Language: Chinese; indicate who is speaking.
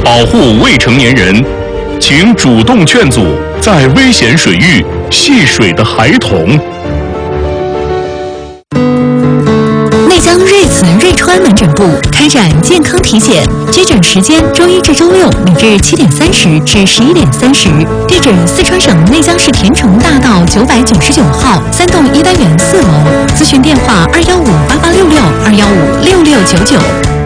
Speaker 1: 保护未成年人，请主动劝阻在危险水域戏水的孩童。
Speaker 2: 内江瑞慈瑞川门诊部开展健康体检，接诊时间周一至周六每日7点30至11点30，地址四川省内江市田城大道999号3栋1单元4楼，咨询电话2158866，2156699。